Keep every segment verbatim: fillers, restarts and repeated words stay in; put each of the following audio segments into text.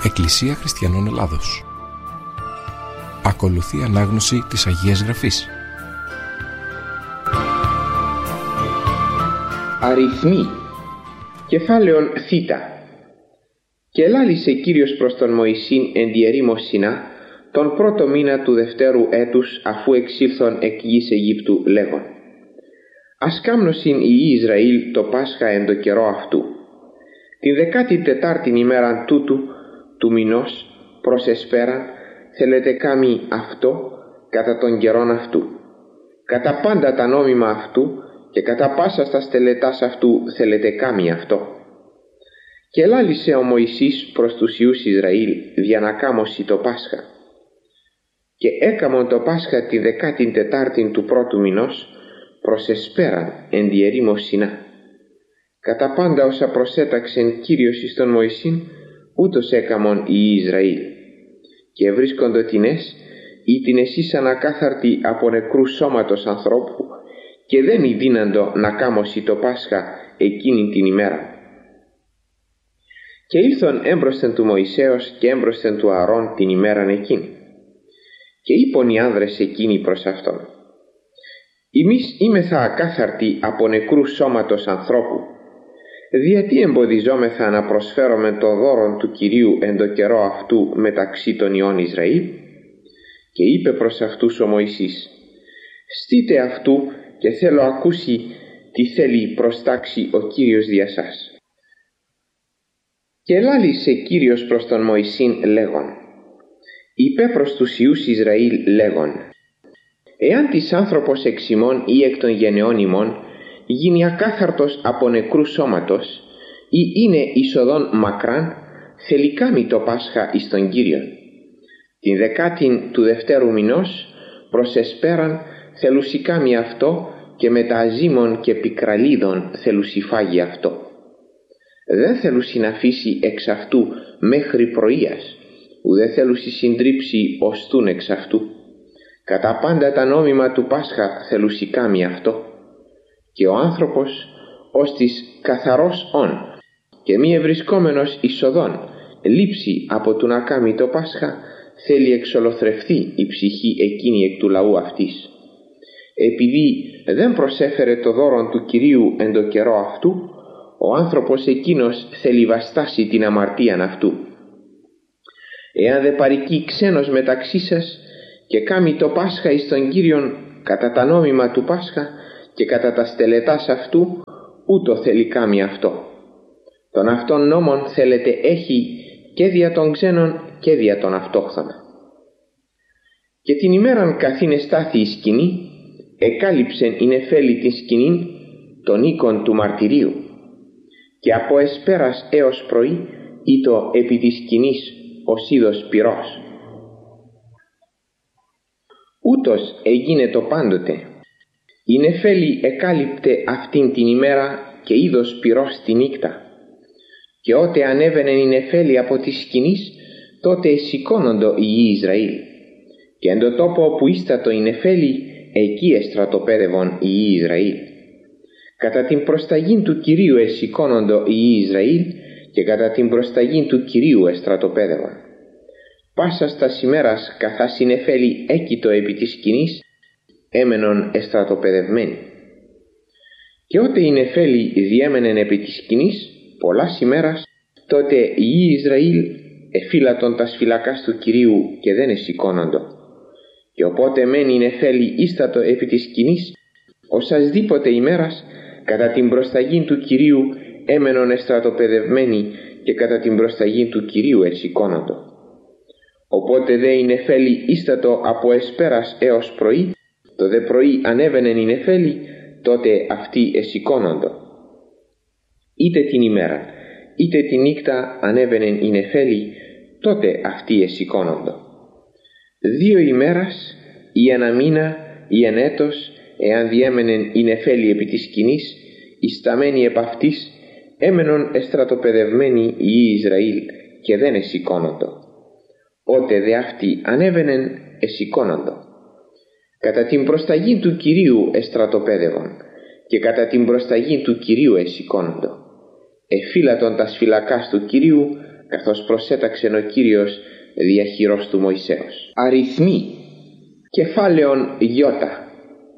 Εκκλησία Χριστιανών Ελλάδος. Ακολουθεί ανάγνωση της Αγίας Γραφής. Αριθμοί. Κεφάλαιον θήτα. Και ελάλησε Κύριος προς τον Μωυσήν εν τη ερήμο Σινά τον πρώτο μήνα του δευτέρου έτους, αφού εξήλθον εκ γης Αιγύπτου, λέγον: ας κάμνωσιν οι Ισραήλ το Πάσχα εν το καιρό αυτού. Την δεκάτη τετάρτην ημέραν τούτου του μηνός προς εσπέραν θέλετε κάμει αυτό κατά τον καιρόν αυτού. Κατά πάντα τα νόμιμα αυτού και κατά πάσα στα στελετάς αυτού θέλετε κάμει αυτό. Και ελάλησε ο Μωυσής προς τους Υιούς Ισραήλ δια να κάμωσει το Πάσχα. Και έκαμον το Πάσχα τη δεκάτην τετάρτην του πρώτου μηνός προς εσπέραν εν τη ερήμο Σινά. Κατά πάντα όσα προσέταξεν Κύριος εις τον Μωυσήν, ούτως έκαμον οι Ισραήλ. Και βρίσκοντο τινές, ή την εσείς ανακάθαρτη από νεκρού σώματος ανθρώπου, και δεν ειδύναντο να κάμωσει το Πάσχα εκείνη την ημέρα. Και ήλθον έμπροσθεν του Μωυσέως και έμπροσθεν του Ααρών την ημέραν εκείνη. Και είπον οι άνδρες εκείνοι προς αυτόν: ημείς είμεθα ακάθαρτοι από νεκρού σώματος ανθρώπου, διατί εμποδιζόμεθα να προσφέρομεν το δώρον του Κυρίου εν το καιρό αυτού μεταξύ των Υιών Ισραήλ? Και είπε προς αυτούς ο Μωυσής: στείτε αυτού και θέλω ακούσει τι θέλει προστάξει ο Κύριος δια σας. Και ελάλησε Κύριος προς τον Μωυσήν λέγον: είπε προς τους Υιούς Ισραήλ λέγον: εάν της άνθρωπος εξ ημών ή εκ των γενεών ημών γίνει ακάθαρτος από νεκρού σώματος ή είναι εισοδόν μακράν, θέλει κάμει το Πάσχα εις τον Κύριον. Την δεκάτην του δευτέρου μηνός προς εσπέραν θέλουσι κάμει αυτό, και με τα αζήμων και πικραλίδων θέλουσι φάγει αυτό. Δεν θέλουσι να αφήσει εξ αυτού μέχρι πρωίας, ουδέ θέλουσι συντρίψει οστούν εξ αυτού. Κατά πάντα τα νόμιμα του Πάσχα θέλουσι κάμει αυτό. Και ο άνθρωπος ως της καθαρός όν και μη ευρισκόμενος εισοδόν λείψει από του να κάμει το Πάσχα, θέλει εξολοθρευθεί η ψυχή εκείνη εκ του λαού αυτής. Επειδή δεν προσέφερε το δώρον του Κυρίου εν το καιρό αυτού, ο άνθρωπος εκείνος θέλει βαστάσει την αμαρτίαν αυτού. Εάν δε παρικεί ξένος μεταξύ σας και κάμει το Πάσχα εις τον Κύριον κατά τα νόμιμα του Πάσχα και κατά τα στελετάς αυτού, ούτω θέλει κάμει αυτό. Τον αυτόν νόμον θέλετε έχει και δια των ξένων και δια των αυτόχθων. Και την ημέραν καθήν εστάθη η σκηνή, εκάλυψεν η νεφέλη την σκηνήν των οίκων του μαρτυρίου, και από εσπέρας έως πρωί ήτο επί της σκηνής ως είδος πυρός. Ούτως έγινε το πάντοτε. Η νεφέλη εκάλυπτε αυτήν την ημέρα και είδος πυρός τη νύκτα. Και ότε ανέβαινε η νεφέλη από τη σκηνής, τότε εσηκώνοντο οι Ισραήλ. Και εν το τόπο όπου ίστατο η νεφέλη, εκεί εστρατοπέδευον οι Ισραήλ. Κατά την προσταγήν του Κυρίου εσηκώνοντο οι Ισραήλ, και κατά την προσταγήν του Κυρίου εστρατοπέδευον. Πάσα στα ημέρας καθά η νεφέλη έκειτο επί της σκηνής, έμενον εστρατοπεδευμένοι. Και ότε η νεφέλη διέμενεν επί της σκηνής πολλάς ημέρας, τότε οι Ισραήλ εφύλατον τας φυλακάς του Κυρίου και δεν εσηκώνοντο. Και οπότε μένει η νεφέλη ίστατο επί της σκηνής, οσασδήποτε ημέρας κατά την προσταγήν του Κυρίου έμενον εστρατοπεδευμένοι και κατά την προσταγήν του Κυρίου εσηκώνοντο. Οπότε δε η νεφέλη ίστατο από εσπέρας έως πρωί, το δε πρωί ανέβαινεν η νεφέλη, τότε αυτοί εσηκώνοντο. Είτε την ημέρα είτε τη νύχτα ανέβαινεν η νεφέλη, τότε αυτοί εσηκώνοντο. Δύο ημέρας ή ένα μήνα ή εν έτος, εάν διέμενεν η νεφέλη επί της σκηνής, ισταμένοι επ' αυτής, έμενον εστρατοπεδευμένοι οι Ισραήλ και δεν εσηκώνοντο. Ότε δε αυτοί ανέβαινεν εσηκώνοντο. Κατά την προσταγή του Κυρίου εστρατοπέδευον και κατά την προσταγή του Κυρίου εσηκώνοντο. Εφύλατον τας φυλακάς του Κυρίου καθώς προσέταξεν ο Κύριος δια χειρός του Μωυσέως. Αριθμοί, κεφάλαιον γιώτα.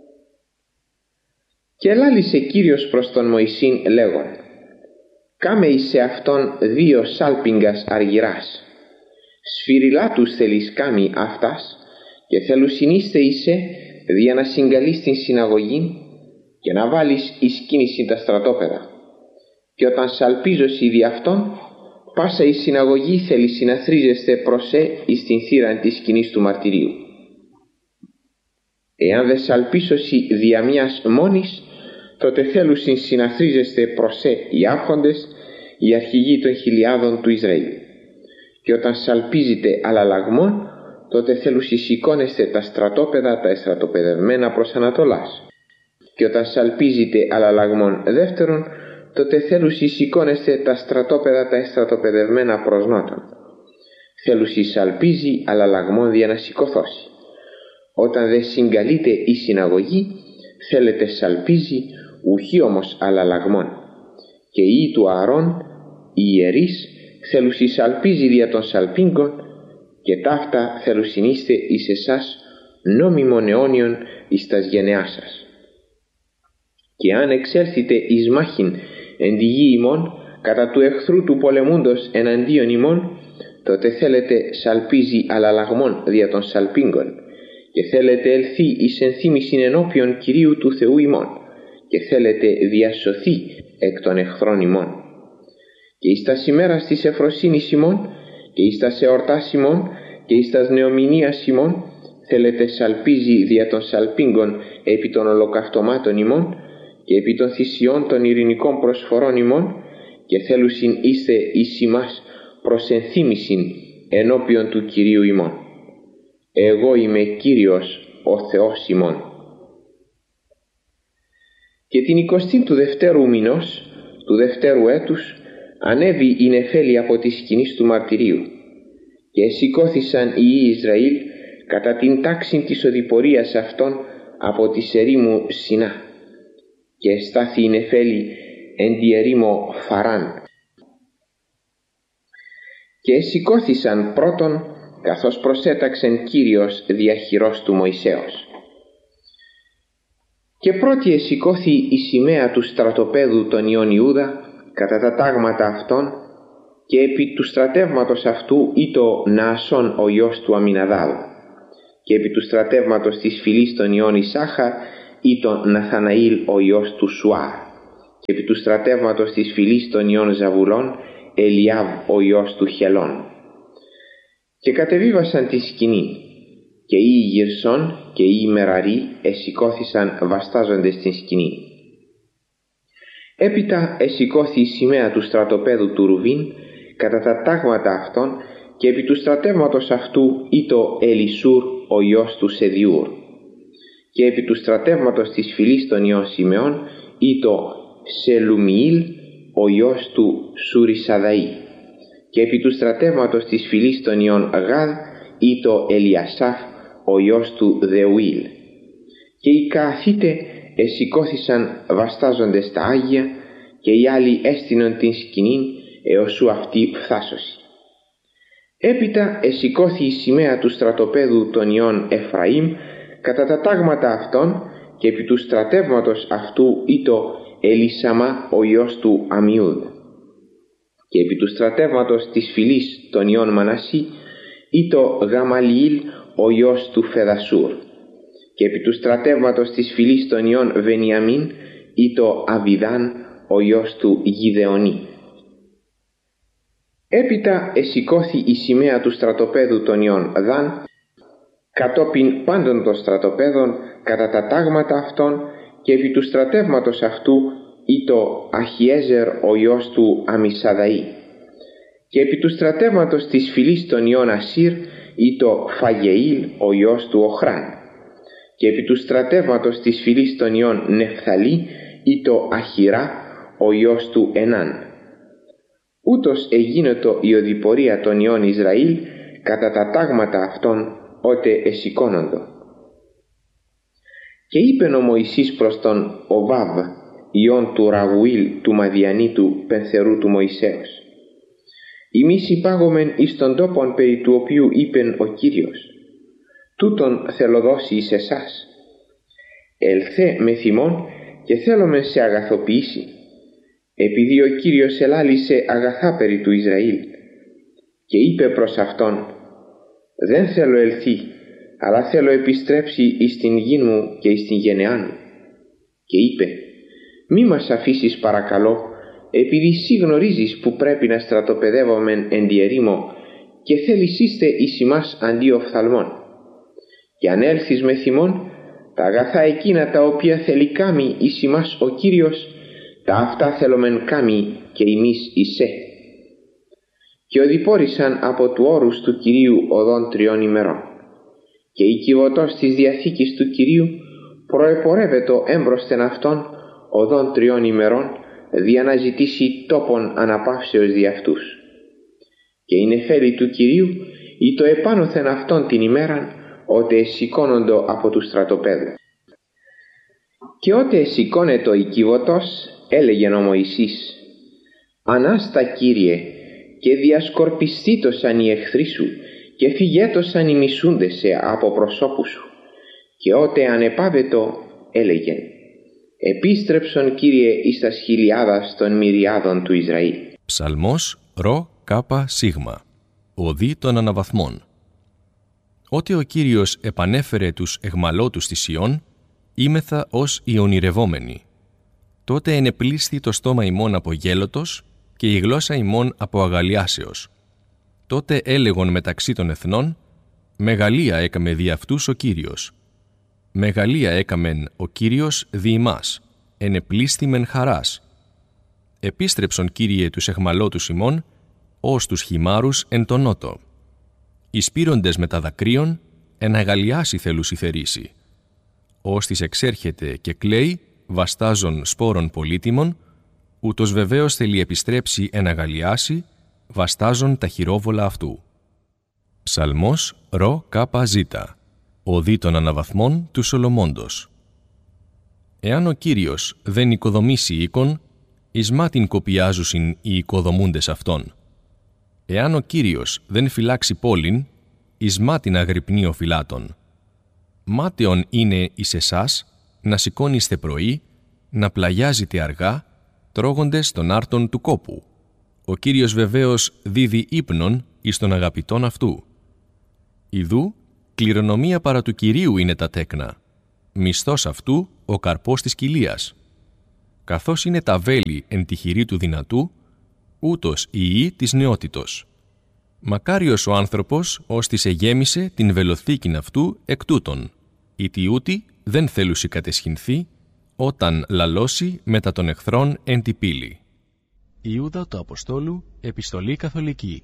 Και ελάλησε Κύριος προς τον Μωυσήν λέγον: κάμε εις σε αυτόν δύο σάλπιγγας αργυράς, σφυριλάτους θέλεις κάμει αυτάς, και θελουσινίστε είσαι δια να συγκαλείς την συναγωγήν και να βάλεις εις κίνηση τα στρατόπεδα. Και όταν σαλπίζωσι δι' αυτόν, πάσα η συναγωγή θέλει συναθρίζεστε προσέ εις την θύραν της σκηνής του μαρτυρίου. Εάν δε σαλπίσωσι δια μιας μόνης, τότε θέλουσιν συναθρίζεστε προσέ οι άρχοντες, οι αρχηγοί των χιλιάδων του Ισραήλ. Και όταν σαλπίζετε αλλαλαγμόν, τότε θέλουσι σηκώνεστε τα στρατόπεδα τα εστρατοπεδευμένα προς Ανατολάς. Και όταν σαλπίζετε αλλαλαγμόν δεύτερον, τότε θέλουσι σηκώνεστε τα στρατόπεδα τα εστρατοπεδευμένα προς Νότον. Θέλουσι σαλπίζει αλλαλαγμόν δια να σηκωθώσει. Όταν δε συγκαλείται η συναγωγή, θέλετε σαλπίζει, ουχή όμως αλλαλαγμόν. Και οι του Ααρών, οι ιερείς, θέλουσι σαλπίζει δια των σαλπίγκων, και ταύτα θελουσινίστε εις εσάς νόμιμον αιώνιον εις τας γενεάς σας. Και αν εξέλθετε εις μάχην εν τη γη ημών, κατά του εχθρού του πολεμούντος εναντίον ημών, τότε θέλετε σαλπίζει αλλαλαγμόν δια των σαλπίγκων, και θέλετε ελθεί εις ενθύμησιν ενώπιον Κυρίου του Θεού ημών, και θέλετε διασωθεί εκ των εχθρών ημών. Και εις τας ημέρας της ευφροσύνης ημών, και εις τας εορτάς ημών, και εις τας νεομηνίας ημών, θέλετε σαλπίζει δια των σαλπίγκων επί των ολοκαυτωμάτων ημών, και επί των θυσιών των ειρηνικών προσφορών ημών, και θέλουσιν είστε εις ημάς προς ενθύμησιν ενώπιον του Κυρίου ημών. Εγώ είμαι Κύριος ο Θεός ημών. Και την εικοστή του δευτέρου μηνός, του δευτέρου έτους, ανέβη η νεφέλη από τη σκηνής του μαρτυρίου, και εσηκώθησαν οι Υιοί Ισραήλ κατά την τάξη της οδηπορίας αυτών από τη ερήμου Σινά, και εστάθη η νεφέλη εν τη ερήμο Φαράν. Και εσηκώθησαν πρώτον, καθώς προσέταξεν Κύριος δια χειρός του Μωυσέως. Και πρώτη εσηκώθη η σημαία του στρατοπέδου των Υιών Ιούδα κατά τα τάγματα αυτών, και επί του στρατεύματος αυτού ήτο Ναασών ο γιος του Αμιναδάβ, και επί του στρατεύματος της φυλής των Υιών Ισάχαρ ήτο Ναθαναήλ ο γιος του Σουάρ, και επί του στρατεύματος της φυλής των Υιών Ζαβουλών Ελιάβ ο γιος του Χελών. Και κατεβίβασαν τη σκηνή, και οι Γυρσών και οι Μεραροί εσηκώθησαν βαστάζοντες την σκηνή. Έπειτα εσηκώθη η σημαία του στρατοπέδου του Ρουβίν κατά τα τάγματα αυτών, και επί του στρατεύματος αυτού ήτο Ελισούρ ο γιος του Σεδιούρ, και επί του στρατεύματος της φυλής των Υιών Σιμεών ήτο Σελουμιήλ ο γιος του Σουρισαδαή, και επί του στρατεύματος της φυλής των Υιών Γάδ ήτο Ελιασάφ ο γιος του Δεουήλ. Και οι Κααθίτε εσηκώθησαν βαστάζοντες τα Άγια, και οι άλλοι έστειναν την σκηνήν έως ου αυτή φθάσωση. Έπειτα εσηκώθη η σημαία του στρατοπέδου των Υιών Εφραήμ κατά τα τάγματα αυτών, και επί του στρατεύματος αυτού ήτο Ελισαμά ο γιος του Αμιούδ, και επί του στρατεύματος της φυλής των Υιών Μανασί ήτο Γαμαλιήλ ο γιος του Φεδασούρ, και επί του στρατεύματος της φυλής των Υιών Βενιαμίν ήτο Αβιδάν ο γιος του Γιδεονή. Έπειτα εσηκώθη η σημαία του στρατοπέδου των Υιών Δάν κατόπιν πάντων των στρατοπέδων κατά τα τάγματα αυτών, και επί του στρατεύματος αυτού ήτο Αχιέζερ ο γιος του Αμισαδαή, και επί του στρατεύματος της φυλής των Υιών Ασύρ ήτο Φαγεήλ ο γιος του Οχράν, και επί του στρατεύματος της φυλής των Υιών Νεφθαλή ήτο Αχυρά ο γιος του Ενάν. Ούτως εγίνοτο η οδηπορία των Υιών Ισραήλ κατά τα τάγματα αυτών ότε εσηκώνοντο. Και είπεν ο Μωυσής προς τον Οβάβ ιών του Ραβουήλ του Μαδιανίτου πενθερού του Μωυσέως: Ημείς υπάγομεν εις τον τόπον περί του οποίου είπεν ο Κύριος, τούτον θέλω δώσει εις εσάς. Ελθέ με θυμόν και θέλομεν σε αγαθοποιήσει, επειδή ο Κύριος ελάλησε αγαθά περί του Ισραήλ. Και είπε προς αυτόν, δεν θέλω ελθεί, αλλά θέλω επιστρέψει εις την γη μου και εις την γενεά μου. Και είπε, μη μας αφήσεις παρακαλώ, επειδή σύ γνωρίζεις που πρέπει να στρατοπεδεύομεν εν τη ερήμο και θέλεις είστε εις ημάς αντί οφθαλμών. Και αν έλθεις με θυμόν, τα αγαθά εκείνα τα οποία θέλει κάμει εις ημάς ο Κύριος, τα αυτά θέλομεν κάμει και ημείς εισέ. Και οδηπόρησαν από του όρους του Κυρίου οδόν τριών ημερών. Και η κυβωτός της Διαθήκης του Κυρίου προεπορεύετο έμπροσθεν αυτόν οδόν τριών ημερών, δια να ζητήσει τόπον αναπαύσεως δι' αυτούς. Και η νεφέλη του Κυρίου ή το επάνωθεν αυτόν την ημέραν, ότε εσηκώνοντο από του στρατοπέδου. Και ότε εσηκώνετο η κυβωτός, έλεγεν ο Μωυσής, Ανάστα Κύριε, και διασκορπιστήτωσαν οι εχθροί σου, και φυγέτωσαν οι μισούντεσαι από προσώπου σου. Και ότε ανεπάβετο, έλεγεν, επίστρεψον Κύριε εις τας χιλιάδας των μυριάδων του Ισραήλ. Ψαλμός ρο κάπα σίγμα, οδή των αναβαθμών. Ότε ο Κύριος επανέφερε τους εχμαλώτους της Σιών,ήμεθα ως οι ονειρευόμενοι. Τότε ενεπλήσθη το στόμα ημών από γέλωτος και η γλώσσα ημών από αγαλιάσεως. Τότε έλεγον μεταξύ των εθνών, μεγαλεία έκαμε δι' αυτούς ο Κύριος. Μεγαλεία έκαμεν ο Κύριος δι' ημάς, ενεπλήσθη μεν χαράς. Επίστρεψον Κύριε τους εχμαλώτους ημών, ως τους χυμάρους εν τον νότο. Εισπύροντες με τα δακρύων, εν αγαλιάσει θέλους ηθερήσει. Ως της εξέρχεται και κλαίει, βαστάζον σπόρων πολύτιμων, ούτως βεβαίως θέλει επιστρέψει εν αγαλιάσει, βαστάζον τα χειρόβολα αυτού. Ψαλμός ρο κάπα ζήτα, οδή των αναβαθμών του Σολομώντος. Εάν ο Κύριος δεν οικοδομήσει οίκον, εις μάτιν κοπιάζουσιν οι οικοδομούντες αυτόν. Εάν ο Κύριος δεν φυλάξει πόλην, εις μάτιν αγρυπνεί ο φυλάτων. Μάταιον είναι εις εσάς να σηκώνεστε πρωί, να πλαγιάζετε αργά, τρώγοντες τον άρτον του κόπου. Ο Κύριος βεβαίως δίδει ύπνον εις των αγαπητών αυτού. Ιδού, κληρονομία παρά του Κυρίου είναι τα τέκνα. Μισθός αυτού ο καρπός της κοιλίας. Καθώς είναι τα βέλη εν τη χειρή του δυνατού, ούτως η ιή της νεότητος. Μακάριος ο άνθρωπος, ως της εγέμισε την βελοθήκην αυτού εκ τούτων, ήτι ούτι δεν θέλουσι κατεσχυνθεί, όταν λαλώσει μετά των εχθρών εν τη πύλη. Ιούδα του Αποστόλου, επιστολή καθολική.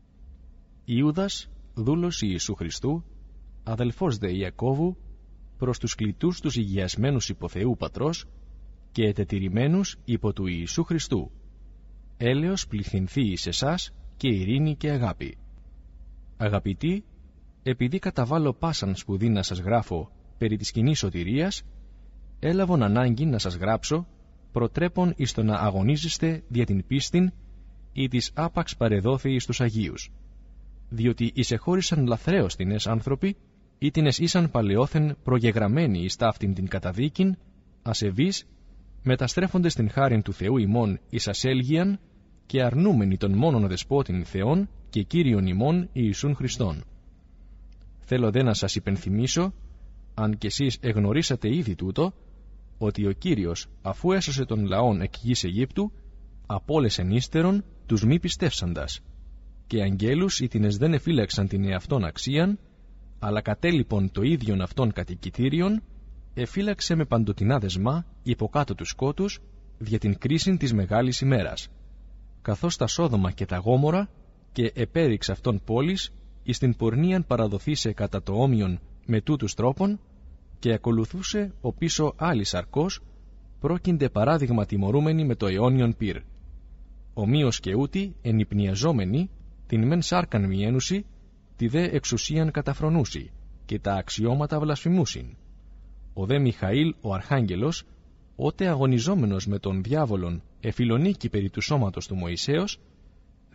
Ιούδας, δούλος Ιησού Χριστού, αδελφός δε Ιακώβου, προς τους κλητούς τους υγιασμένους υπό Θεού Πατρός και ετετηρημένους υπό του Ιησού Χριστού. Έλεος πληθυνθεί εις εσάς και ειρήνη και αγάπη. Αγαπητοί, επειδή καταβάλω πάσαν σπουδή να σας γράφω περί της κοινής σωτηρίας, έλαβον ανάγκη να σας γράψω, προτρέπον εις το να αγωνίζεστε δια την πίστην ή της άπαξ παρεδόθη εις τους Αγίους. Διότι εισεχώρισαν λαθρέως τινες άνθρωποι, ή τινες ήσαν παλαιόθεν προγεγραμμένοι εις ταύτην την καταδίκην, ασεβείς, μεταστρέφοντες την χάριν του Θεού ημών εις ασέλγιαν και αρνούμενοι των μόνον δεσπότην Θεών και Κύριον ημών Ιησούν Χριστόν. Θέλω δε να σας υπενθυμίσω, αν κι εσείς εγνωρίσατε ήδη τούτο, ότι ο Κύριος, αφού έσωσε τον λαόν εκ γης Αιγύπτου, απόλεσεν ύστερον τους μη πιστεύσαντας, και αγγέλους ή τινες δεν εφύλαξαν την εαυτόν αξίαν, αλλά κατέλειπον το ίδιον αυτόν κατοικητήριον, εφύλαξε με παντοτινά δεσμά υποκάτω τους σκότους δια την κρίσιν της μεγάλης ημέρας, καθώς τα Σόδομα και τα Γόμορα, και επέριξ αυτών πόλης εις την πορνίαν παραδοθήσε κατά το όμοιον με τούτους τρόπων, και ακολουθούσε ο πίσω άλλη σαρκός, πρόκεινται παράδειγμα τιμωρούμενοι με το αιώνιον πυρ. Ομοίως και ούτι ενυπνιαζόμενοι την μεν σάρκαν μιένουσι, τη δε εξουσίαν καταφρονούσι, και τα αξιώματα βλασφημούσιν. Ο δε Μιχαήλ ο Αρχάγγελος, ότε αγωνιζόμενος με τον διάβολον εφιλονίκη περί του σώματος του Μωυσέως,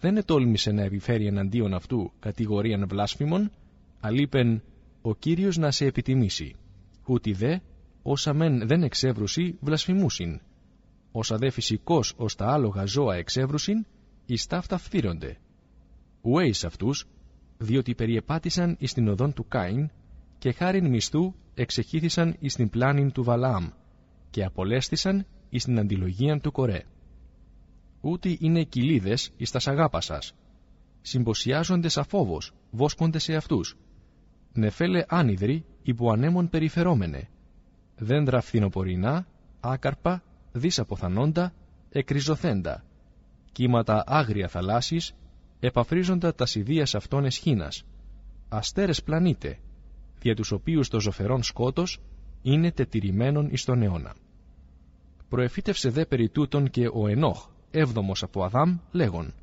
δεν ετόλμησε να επιφέρει εναντίον αυτού κατηγορίαν βλάσφημον, αλείπεν ο Κύριος να σε επιτιμήσει. Ούτι δε, όσα μεν δεν εξεύρουσι βλασφημούσιν. Όσα δε φυσικός ως τα άλογα ζώα εξεύρουσιν, εις ταύτα φθύρονται. Ουέις αυτούς, διότι περιεπάτησαν εις την οδόν του Κάιν, και χάριν μισθού εξεχύθησαν εις την πλάνην του Βαλαάμ, και απολέστησαν εις την αντιλογίαν του Κορέ. Ούτι είναι κοιλίδες εις τας αγάπασας. Συμποσιάζοντες αφόβος, βόσκονται σε αυτούς. Νεφέλε άνυδροι υπό ανέμον περιφερόμενε. Δέντρα φθινοπορεινά, άκαρπα, δυσαποθανόντα, εκριζωθέντα. Κύματα άγρια θαλάσσης, επαφρίζοντα τα ιδίας αυτών εσχήνας. Αστέρες πλανήτε, δια τους οποίους το ζωφερόν σκότος είναι τετηρημένον εις τον αιώνα. Προεφύτευσε δε περί τούτον και ο Ενόχ, έβδομος από Αδάμ, λέγον: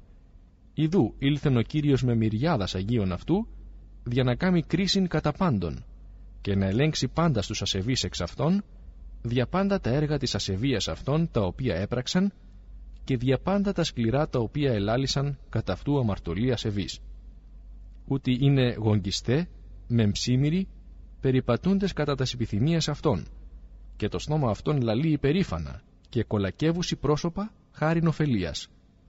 Ιδού ήλθεν ο Κύριος με μυριάδας αγίων αυτού, για να κάνει κρίσιν κατά πάντων, και να ελέγξει πάντα στους ασεβείς εξ αυτών, δια πάντα τα έργα της ασεβίας αυτών τα οποία έπραξαν, και δια πάντα τα σκληρά τα οποία ελάλησαν κατά αυτού αμαρτωλή ασεβής. Ούτι είναι γογγιστέ, μεμψίμηροι, περιπατούντες κατά τας επιθυμίας αυτών, και το στόμα αυτών λαλεί υπερήφανα, και κολακεύουσι πρόσωπα χάριν ωφελίας.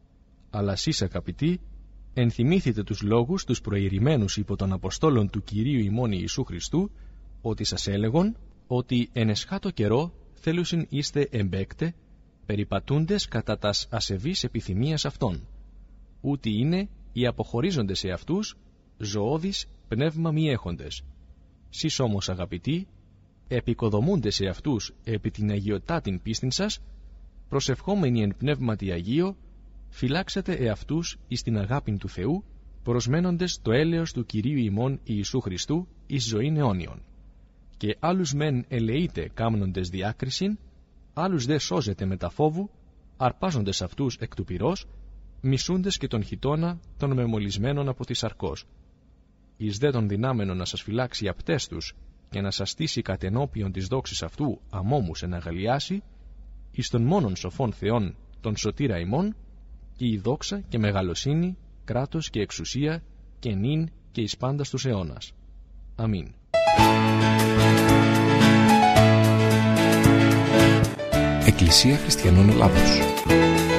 Αλλά σεις, αγαπητοί, ενθυμήθητε τους λόγους τους προηρημένους υπό των Αποστόλων του Κυρίου ημών Ιησού Χριστού, ότι σας έλεγον ότι εν εσχάτω καιρό θέλουσιν είστε εμπέκτε, περιπατούντες κατά τας ασεβείς επιθυμίας αυτών. Ούτι είναι οι αποχωρίζοντες σε αυτούς ζωώδεις πνεύμα μη έχοντες. Σεις όμως, αγαπητοί, επικοδομούνται σε αυτούς επί την αγιωτάτην πίστην σας, προσευχόμενοι εν πνεύματι Αγίο, φυλάξετε εαυτούς εις την αγάπην του Θεού, προσμένοντες το έλεος του Κυρίου ημών Ιησού Χριστού εις ζωήν αιώνιον. Και άλλους μεν ελεείτε κάμνοντες διάκρισιν, άλλους δε σώζετε με τα φόβου, αρπάζοντες αυτούς εκ του πυρός, μισούντες και τον χιτώνα των μεμολισμένων από τη σαρκός. Εις δε τον δυνάμενο να σας φυλάξει απτές τους και να σας στήσει κατ' ενώπιον της δόξης αυτού αμόμους εν αγαλιάσει, εις τον μόνον σοφόν Θεόν τον σωτήρα ημών, και η δόξα και μεγαλοσύνη, κράτος και εξουσία και νυν και εις πάντας τους αιώνας. Αμήν. Εκκλησία Χριστιανών Ελλάδος.